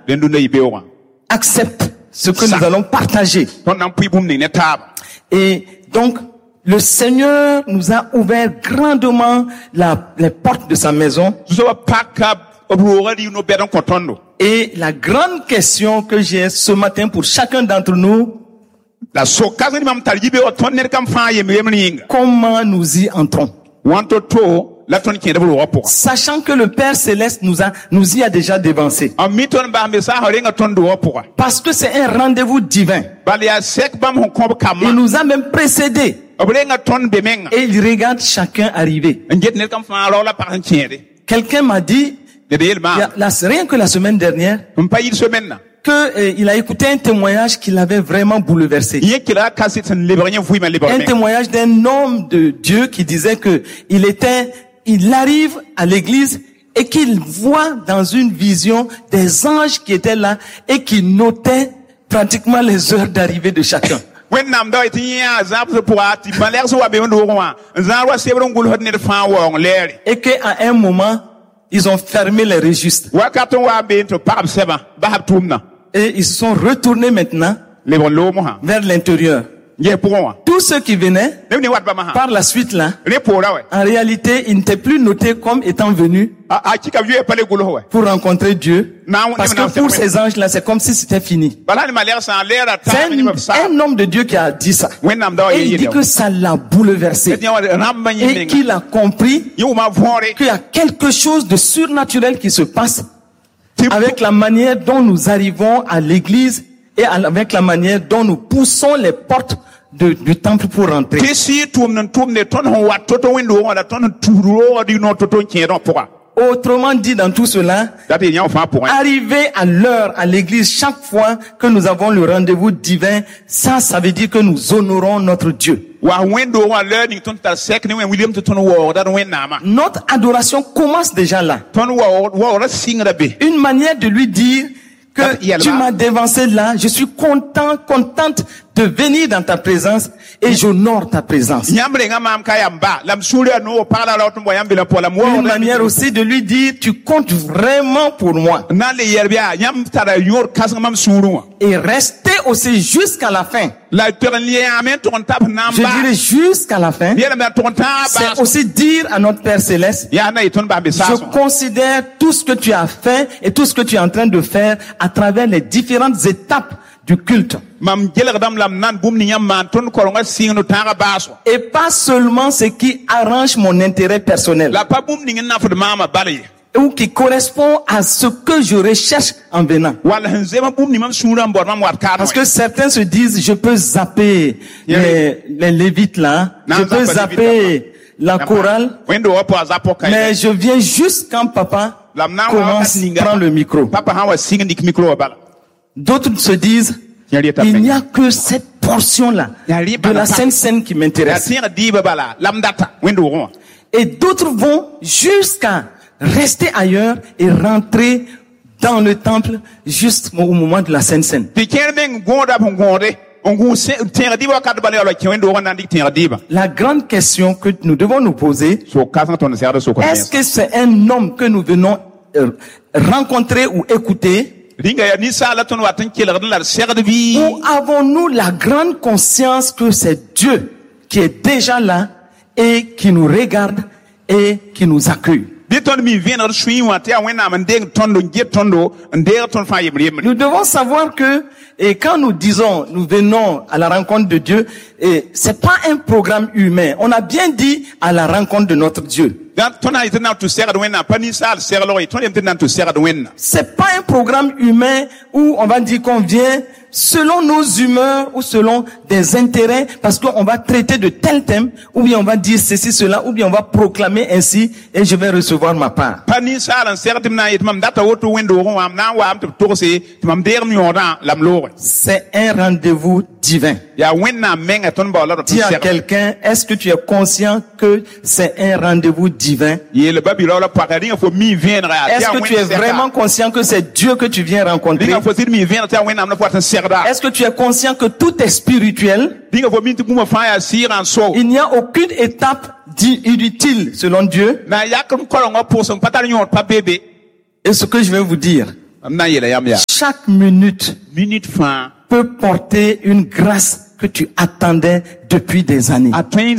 accepte ce que nous allons partager. Et donc, le Seigneur nous a ouvert grandement les portes de sa maison. Et la grande question que j'ai ce matin pour chacun d'entre nous, comment nous y entrons? Sachant que le Père Céleste nous y a déjà dévancé. Parce que c'est un rendez-vous divin. Il nous a même précédés. Et il regarde chacun arriver. Quelqu'un m'a dit, rien que la semaine dernière, il a écouté un témoignage qui l'avait vraiment bouleversé. Un témoignage d'un homme de Dieu qui disait que il arrive à l'église et qu'il voit dans une vision des anges qui étaient là et qui notaient pratiquement les heures d'arrivée de chacun. Et qu'à un moment, ils ont fermé les registres. Et ils se sont retournés maintenant vers l'intérieur. Tous ceux qui venaient, par la suite là, en réalité, ils n'étaient plus notés comme étant venus pour rencontrer Dieu. Parce que pour ces anges-là, c'est comme si c'était fini. C'est un homme de Dieu qui a dit ça. Et il dit que ça l'a bouleversé. Et qu'il a compris qu'il y a quelque chose de surnaturel qui se passe avec la manière dont nous arrivons à l'église et avec la manière dont nous poussons les portes du temple pour rentrer. Autrement dit, dans tout cela, arriver à l'heure à l'église chaque fois que nous avons le rendez-vous divin, ça veut dire que nous honorons notre Dieu. Notre adoration commence déjà là. Une manière de lui dire que tu m'as dévancé là, je suis contente de venir dans ta présence et j'honore ta présence. Une manière aussi de lui dire, tu comptes vraiment pour moi. Et rester aussi jusqu'à la fin. Je dirais jusqu'à la fin. C'est aussi dire à notre Père Céleste, je considère tout ce que tu as fait et tout ce que tu es en train de faire à travers les différentes étapes du culte. Et pas seulement ce qui arrange mon intérêt personnel ou qui correspond à ce que je recherche en venant. Parce que certains se disent, je peux zapper les lévites là, je peux zapper la chorale, mais je viens juste quand papa commence à prendre le micro. D'autres se disent, il n'y a que cette portion-là de la Sainte Seine qui m'intéresse. Et d'autres vont jusqu'à rester ailleurs et rentrer dans le temple juste au moment de la Sainte Seine. La grande question que nous devons nous poser, est-ce que c'est un homme que nous venons rencontrer ou écouter? Ou avons-nous la grande conscience que c'est Dieu qui est déjà là et qui nous regarde et qui nous accueille? Nous devons savoir que, et quand nous disons, nous venons à la rencontre de Dieu, et c'est pas un programme humain. On a bien dit à la rencontre de notre Dieu. C'est pas un programme humain où on va dire qu'on vient selon nos humeurs ou selon des intérêts, parce qu'on va traiter de tel thème, ou bien on va dire ceci, cela, ou bien on va proclamer ainsi, et je vais recevoir ma part. C'est un rendez-vous divin. Dis à quelqu'un, est-ce que tu es conscient que c'est un rendez-vous divin? Est-ce que tu es vraiment conscient que c'est Dieu que tu viens rencontrer? Est-ce que tu es conscient que tout est spirituel? Il n'y a aucune étape inutile selon Dieu. Et ce que je vais vous dire, chaque minute peut porter une grâce que tu attendais depuis des années.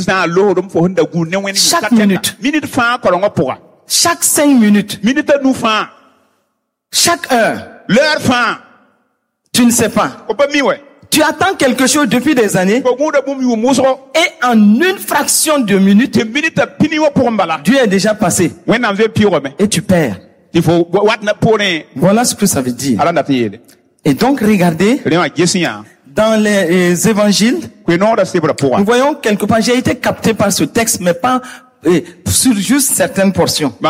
Chaque minute. Chaque 5 minutes. Chaque heure. Tu ne sais pas. Tu attends quelque chose depuis des années et en une fraction de minute, Dieu est déjà passé et tu perds. Voilà ce que ça veut dire. Et donc regardez, dans les évangiles, nous voyons quelque part, j'ai été capté par ce texte, mais pas sur juste certaines portions. Dans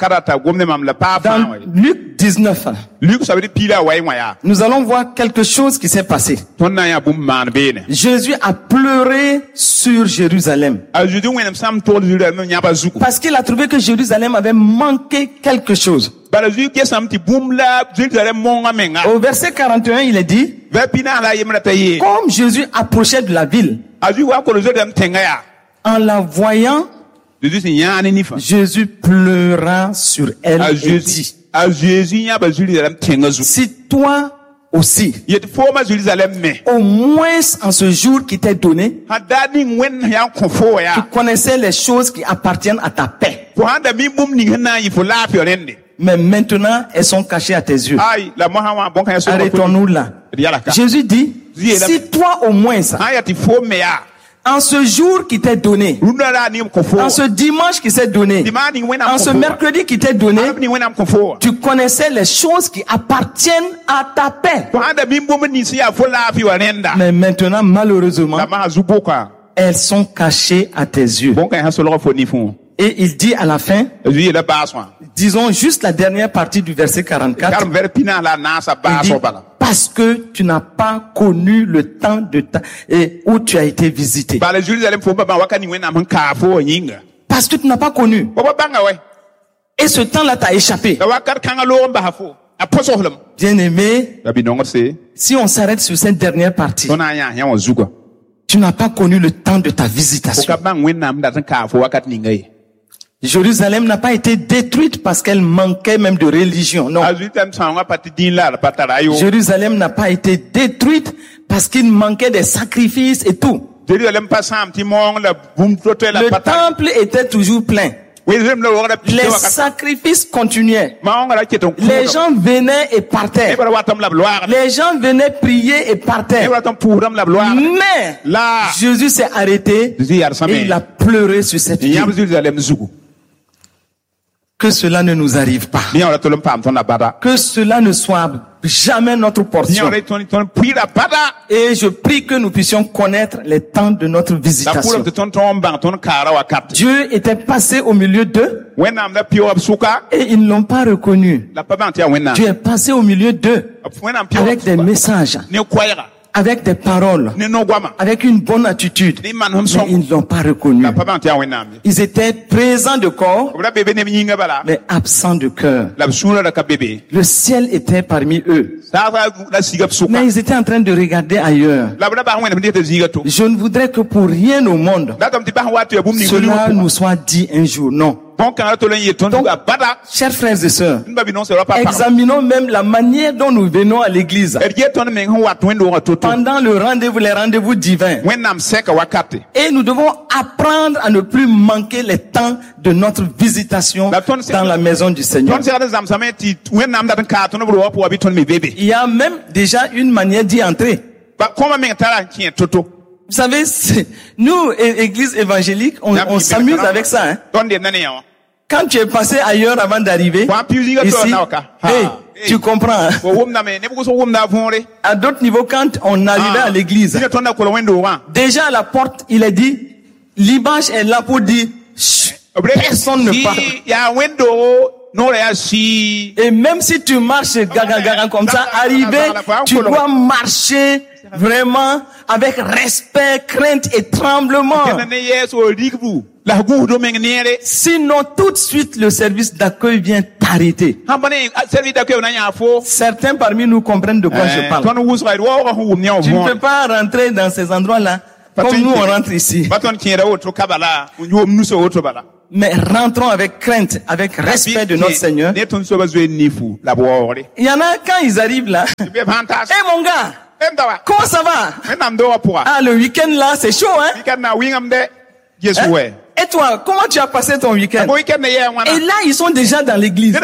Luc 19, nous allons voir quelque chose qui s'est passé. Jésus a pleuré sur Jérusalem parce qu'il a trouvé que Jérusalem avait manqué quelque chose. Au verset 41, il est dit, comme Jésus approchait de la ville, en la voyant, Jésus pleura sur elle et dit, si toi aussi, au moins en ce jour qui t'est donné, tu connaissais les choses qui appartiennent à ta paix. Mais maintenant, elles sont cachées à tes yeux. Arrêtons-nous là. Jésus dit, si toi au moins en ce jour qui t'est donné, en ce dimanche qui s'est donné, en ce mercredi qui t'est donné, tu connaissais les choses qui appartiennent à ta paix. Mais maintenant, malheureusement, elles sont cachées à tes yeux. Et il dit à la fin, disons juste la dernière partie du verset 44, il dit, parce que tu n'as pas connu le temps de où tu as été visité. Parce que tu n'as pas connu. Et ce temps-là t'a échappé. Bien aimé, si on s'arrête sur cette dernière partie, tu n'as pas connu le temps de ta visitation. Jérusalem n'a pas été détruite parce qu'elle manquait même de religion. Non. Jérusalem n'a pas été détruite parce qu'il manquait des sacrifices et tout. Le temple était toujours plein. Les sacrifices continuaient. Les gens venaient et partaient. Les gens venaient prier et partaient. Mais Jésus s'est arrêté et il a pleuré sur cette ville. Que cela ne nous arrive pas. Que cela ne soit jamais notre portion. Et je prie que nous puissions connaître les temps de notre visitation. Dieu était passé au milieu d'eux et ils ne l'ont pas reconnu. Dieu est passé au milieu d'eux avec des messages, avec des paroles, avec une bonne attitude, mais ils ne l'ont pas reconnu. Ils étaient présents de corps, mais absents de cœur. Le ciel était parmi eux, mais ils étaient en train de regarder ailleurs. Je ne voudrais que pour rien au monde, cela nous soit dit un jour. Non. Donc, chers frères et sœurs, examinons même la manière dont nous venons à l'église. Pendant le rendez-vous, les rendez-vous divins. Et nous devons apprendre à ne plus manquer les temps de notre visitation dans la maison du Seigneur. Il y a même déjà une manière d'y entrer. Vous savez, nous, église évangélique, on s'amuse avec ça. Hein? Quand tu es passé ailleurs avant d'arriver, ici, hey, tu comprends. Hein? À d'autres niveaux, quand on arrivait à l'église, déjà à la porte, il a dit, l'image est là pour dire, personne ne parle. Et même si tu marches gaga comme ça, arrivé, tu dois marcher vraiment avec respect, crainte et tremblement. Sinon, tout de suite, le service d'accueil vient t'arrêter. Certains parmi nous comprennent de quoi je parle. Tu ne peux pas rentrer dans ces endroits-là comme nous on rentre ici. Mais rentrons avec crainte, avec respect de notre Seigneur. Il y en a quand ils arrivent là. Eh mon gars, comment ça va? Ah, le week-end là, c'est chaud, hein? Et toi, comment tu as passé ton week-end? Et là, ils sont déjà dans l'église.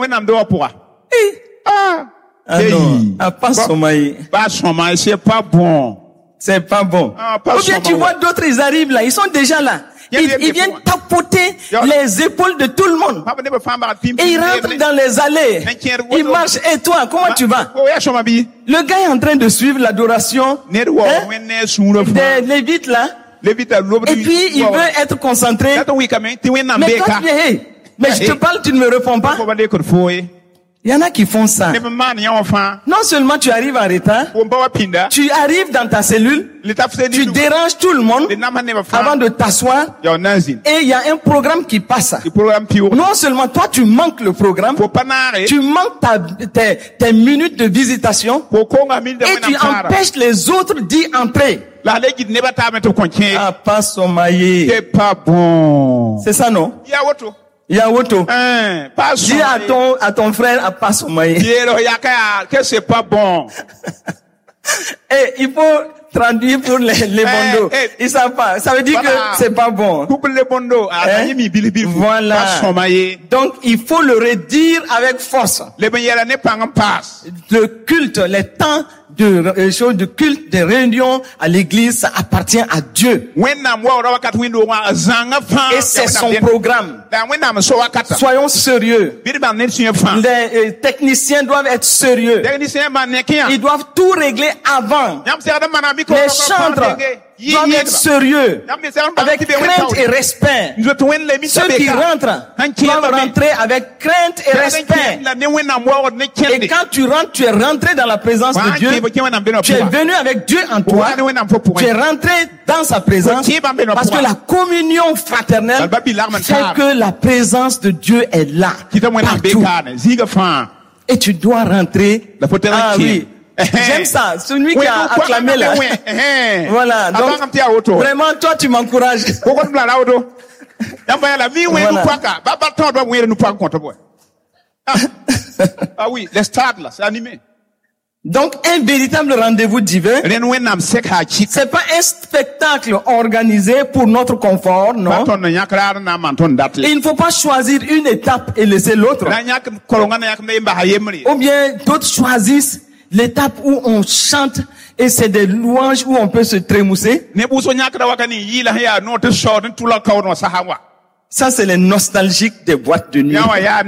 Ah non, pas sommeil. C'est pas bon. C'est pas bon. Ou bien tu vois d'autres, ils arrivent là, ils sont déjà là. Ils viennent tapoter les épaules de tout le monde. Et ils rentrent dans les allées. Ils marchent. Et toi, comment tu vas? Le gars est en train de suivre l'adoration des Lévites là. Et puis, il veut être concentré. Mais toi, mais je te parle, tu ne me réponds pas. Il y en a qui font ça. Non seulement tu arrives en retard, tu arrives dans ta cellule, tu déranges tout le monde avant de t'asseoir, et il y a un programme qui passe. Non seulement toi tu manques le programme, tu manques tes minutes de visitation, et tu empêches les autres d'y entrer. Ah, pas sommeiller. C'est pas bon. C'est ça, non? Yawoto. Dis à ton frère à pas sommeiller. Que c'est pas bon. Et il faut traduire pour les bondos. Ils savent pas. Ça veut dire que c'est pas bon. Voilà. Donc, il faut le redire avec force. Le culte, les temps de choses de culte, de réunions à l'église, ça appartient à Dieu. Et c'est son programme. Soyons sérieux. Les techniciens doivent être sérieux. Ils doivent tout régler avant. Les chantres doivent être sérieux, avec crainte et respect. Ceux qui rentrent doivent rentrer avec crainte et respect. Et quand tu rentres, tu es rentré dans la présence de Dieu. Tu es venu avec Dieu en toi. Tu es rentré dans sa présence. Parce que la communion fraternelle fait que la présence de Dieu est là, partout. Et tu dois rentrer. Ah oui. J'aime ça. Celui qui a acclamé là. Voilà. Donc, vraiment, toi, tu m'encourages. Ah oui, les stades là, c'est animé. Donc, un véritable rendez-vous divin, c'est pas un spectacle organisé pour notre confort, non. Et il ne faut pas choisir une étape et laisser l'autre. Ou bien, d'autres choisissent l'étape où on chante et c'est des louanges où on peut se trémousser. Ça, c'est les nostalgiques des boîtes de nuit.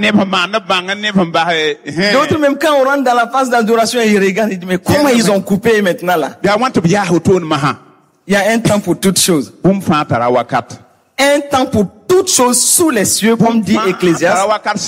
D'autres, même quand on rentre dans la phase d'adoration, ils regardent, ils disent, mais comment ils ont coupé maintenant là? Il y a un temps pour toutes choses. Un temps pour toutes choses sous les cieux, comme dit Ecclésiaste.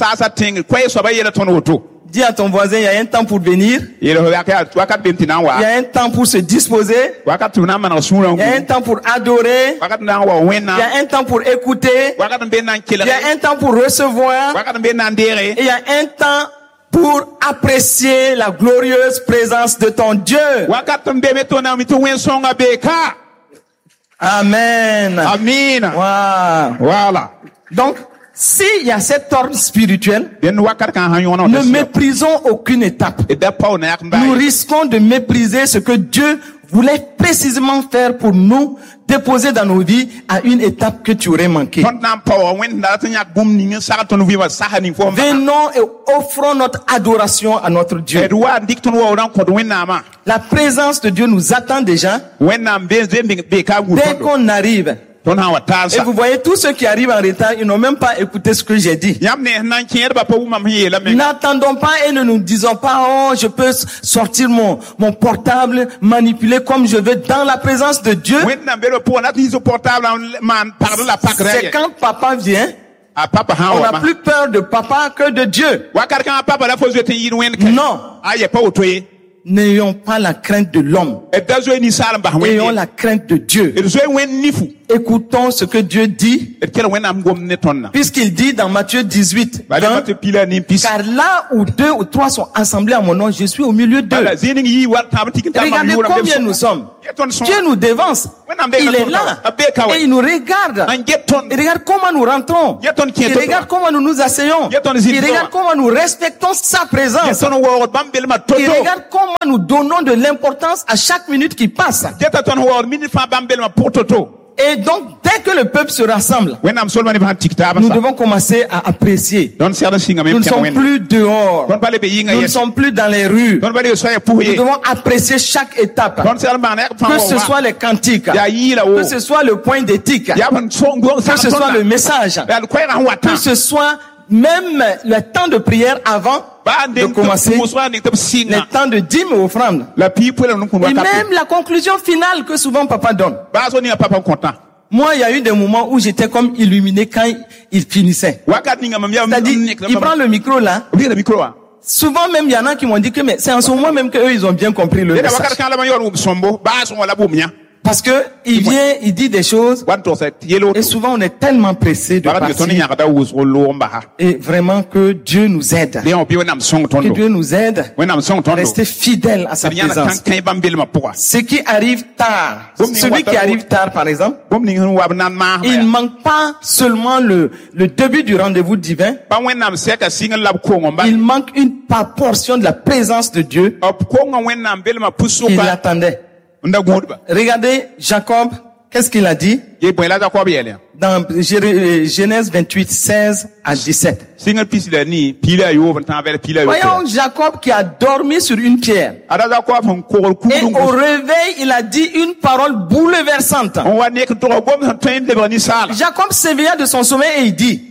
Dis à ton voisin, il y a un temps pour venir. Il y a un temps pour se disposer. Il y a un temps pour adorer. Il y a un temps pour écouter. Il y a un temps pour recevoir. Et il y a un temps pour apprécier la glorieuse présence de ton Dieu. Amen. Amen. Wow. Voilà. Donc, s'il y a cet ordre spirituel, ne méprisons aucune étape. Nous risquons de mépriser ce que Dieu voulait précisément faire pour nous, déposer dans nos vies à une étape que tu aurais manqué. Venons et offrons notre adoration à notre Dieu. La présence de Dieu nous attend déjà. Dès qu'on arrive, et vous voyez, tous ceux qui arrivent en retard, ils n'ont même pas écouté ce que j'ai dit. N'attendons pas et ne nous disons pas, oh, je peux sortir mon portable, manipuler comme je veux dans la présence de Dieu. C'est quand papa vient, on n'a plus peur de papa que de Dieu. Non. N'ayons pas la crainte de l'homme. Ayons la crainte de Dieu. Écoutons ce que Dieu dit. Puisqu'il dit dans Matthieu 18, car là où 2 ou 3 sont assemblés à mon nom, je suis au milieu d'eux. Regardez combien nous sommes. Dieu nous dévance. Il est là. Et il nous regarde. Il regarde comment nous rentrons. Il regarde comment nous nous asseyons. Il regarde comment nous respectons sa présence. Il regarde comment nous donnons de l'importance à chaque minute qui passe. Et donc, dès que le peuple se rassemble, nous devons commencer à apprécier. Nous ne sommes plus dehors. Nous ne sommes plus dans les rues. Nous devons apprécier chaque étape. Que ce soit les cantiques, que ce soit le point d'éthique, que ce soit le message, que ce soit même le temps de prière avant de commencer, les temps de dîmes et offrandes, et même la conclusion finale que souvent papa donne. Moi, il y a eu des moments où j'étais comme illuminé quand il finissait. C'est-à-dire, il prend le micro là. Souvent même, il y en a qui m'ont dit que mais c'est en ce moment même qu'eux, ils ont bien compris le message. Parce que il vient, il dit des choses, et souvent on est tellement pressé de partir. Et vraiment que Dieu nous aide. Que Dieu nous aide à rester fidèle à sa présence. Ce qui arrive tard, celui qui arrive tard par exemple, il manque pas seulement le début du rendez-vous divin, il manque une portion de la présence de Dieu. Il l'attendait. Regardez Jacob, qu'est-ce qu'il a dit? Dans Genèse 28, 16 à 17. Voyons Jacob qui a dormi sur une pierre. Et au réveil, il a dit une parole bouleversante. Jacob s'éveilla de son sommeil et il dit,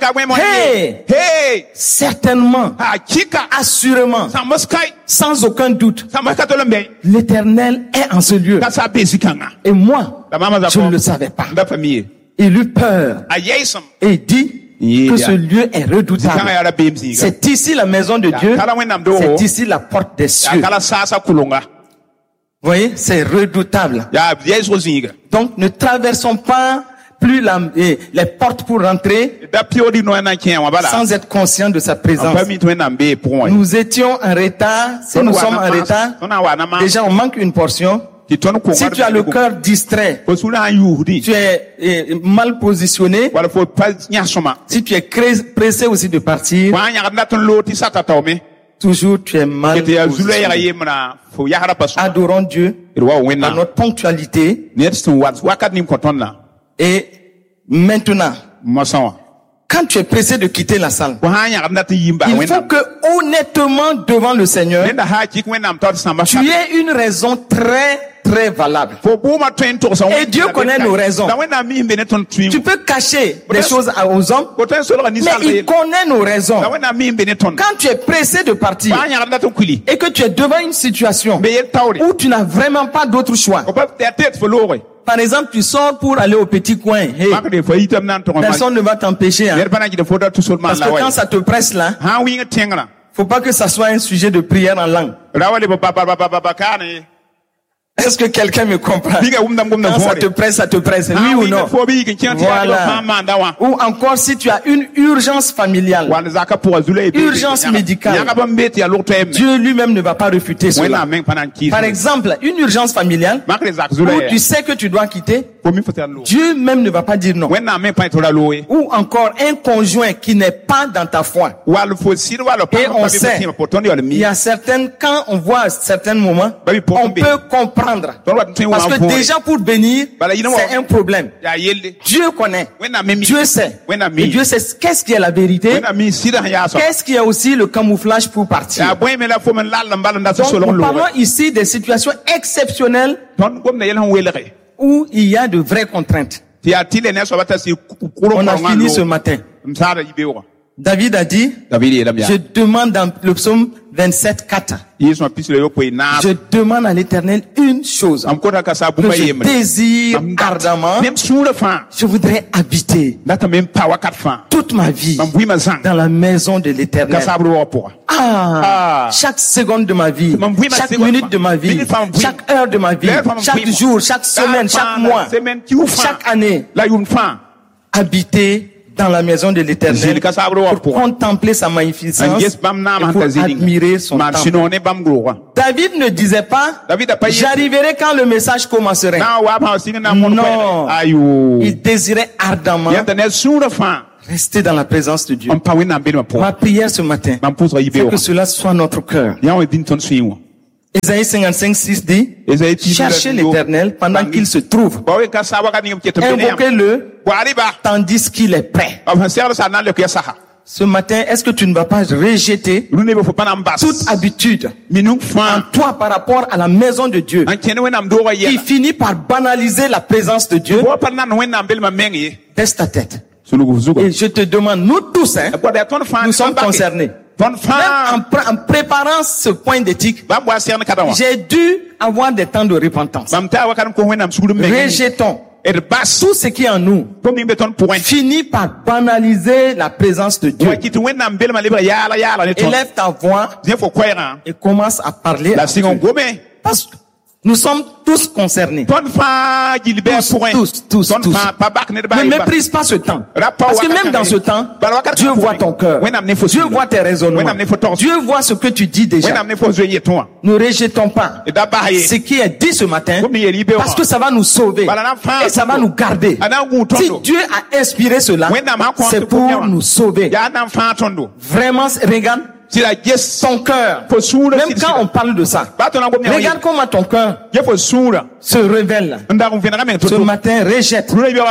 hey, certainement, assurément, sans aucun doute, l'Éternel est en ce lieu. Et moi, je ne le savais pas. Il eut peur et dit que ce lieu est redoutable. C'est ici la maison de Dieu, c'est ici la porte des cieux. Vous voyez, c'est redoutable. Donc ne traversons pas plus les portes pour rentrer sans être conscients de sa présence. Nous étions en retard. Si nous sommes en retard, déjà on manque une portion. Si tu as le cœur distrait, tu es mal positionné, si tu es pressé aussi de partir, toujours tu es mal positionné. Adorons Dieu dans notre ponctualité. Et maintenant, quand tu es pressé de quitter la salle, il faut que honnêtement devant le Seigneur, tu aies une raison très valable. Et Dieu connaît nos raisons. Tu peux cacher des choses aux hommes, mais il connaît nos raisons. Quand tu es pressé de partir et que tu es devant une situation où tu n'as vraiment pas d'autre choix, par exemple, tu sors pour aller au petit coin. Hey, personne ne va t'empêcher. Hein. Parce que quand ça te presse là, faut pas que ça soit un sujet de prière en langue. Est-ce que quelqu'un me comprend? Quand ça te presse, oui ou non? Voilà. Ou encore si tu as une urgence familiale, urgence médicale, Dieu lui-même ne va pas refuter cela. Par exemple, une urgence familiale, où tu sais que tu dois quitter, Dieu même ne va pas dire non. Ou encore un conjoint qui n'est pas dans ta foi. Et on sait, il y a quand on voit certains moments, on peut comprendre. Parce que déjà pour bénir, c'est un problème. Dieu connaît. Dieu sait. Et Dieu sait qu'est-ce qui est la vérité. Qu'est-ce qui est aussi le camouflage pour partir. Donc nous parlons ici des situations exceptionnelles où il y a de vraies contraintes. On a fini ce matin. David a dit, je demande dans le psaume 27, 4. Je demande à l'Éternel une chose que je désire ardemment. Je voudrais habiter toute ma vie dans la maison de l'Éternel. Chaque seconde de ma vie, chaque minute de ma vie, chaque heure de ma vie, chaque jour, chaque semaine, chaque mois, chaque année, habiter dans la maison de l'Éternel pour contempler sa magnificence et pour admirer son temple. David ne disait pas, j'arriverai quand le message commencerait. Non, il désirait ardemment rester dans la présence de Dieu. Ma prière ce matin, c'est que cela soit notre cœur. Ésaïe 55:6 dit, cherchez l'Éternel pendant qu'il se trouve. Invoquez-le tandis qu'il est prêt. Ce matin, est-ce que tu ne vas pas rejeter toute habitude en toi par rapport à la maison de Dieu qui finit par banaliser la présence de Dieu? Baisse ta tête. Et je te demande, nous tous, nous sommes concernés. Même en préparant ce point d'éthique, j'ai dû avoir des temps de repentance. Rejetons tout ce qui est en nous finit par banaliser la présence de Dieu. Élève ta voix et commence à parler à Dieu. Parce que nous sommes tous concernés. Tous. Ne méprise pas ce temps. Parce que même dans ce temps, Dieu voit ton cœur. Dieu voit tes raisonnements. Dieu voit ce que tu dis déjà. Ne rejetons pas ce qui est dit ce matin, parce que ça va nous sauver et ça va nous garder. Si Dieu a inspiré cela, c'est pour nous sauver. Vraiment, regarde ton cœur. Même quand on parle de ça, regarde comment ton cœur se révèle. Ce matin, rejette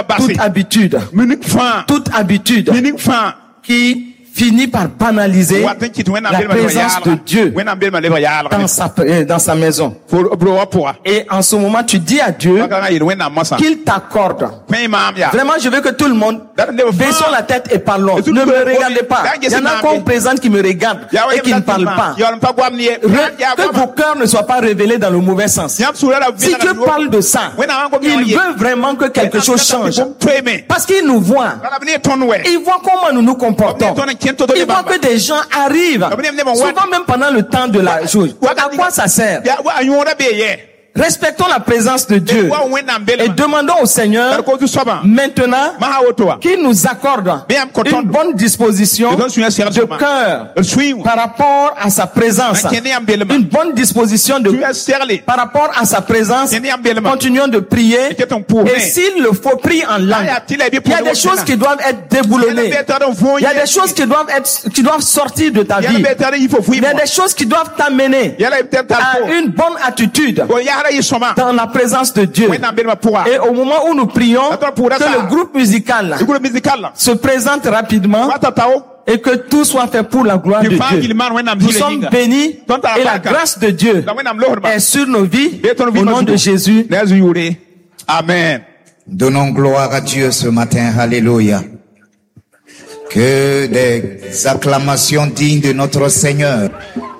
toute habitude qui finit par banaliser la présence de Dieu dans sa maison. Et en ce moment, tu dis à Dieu qu'il t'accorde. Vraiment, je veux que tout le monde baissons la tête et parlons. Ne me regardez pas. Il y en a qu'on présente qui me regardent et qui ne parlent pas. Que vos cœurs ne soient pas révélés dans le mauvais sens. Si Dieu parle de ça, il veut vraiment que quelque chose change. Parce qu'il nous voit. Il voit comment nous nous comportons. Il voit que des gens arrivent, souvent même pendant le temps de la jour. À quoi ça sert? Respectons la présence de Dieu et demandons au Seigneur maintenant qu'il nous accorde une bonne disposition de cœur par rapport à sa présence, une bonne disposition par rapport à sa présence. Continuons de prier et s'il le faut, prie en langue. Il y a des choses qui doivent être déboulonnées. Il y a des choses qui doivent sortir de ta vie. Il y a des choses qui doivent t'amener à une bonne attitude dans la présence de Dieu. Et au moment où nous prions, que le groupe musical se présente rapidement et que tout soit fait pour la gloire de Dieu. Nous sommes bénis et la grâce de Dieu est sur nos vies au nom de Jésus. Amen. Donnons gloire à Dieu ce matin. Alléluia. Que des acclamations dignes de notre Seigneur.